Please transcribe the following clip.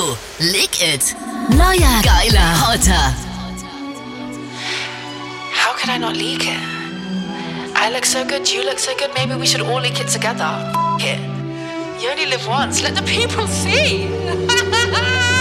Oh, lick it. Neuer, geiler, hotter. How could I not leak it? I look so good, you look so good, maybe we should all leak it together. F*** it. You only live once, let the people see.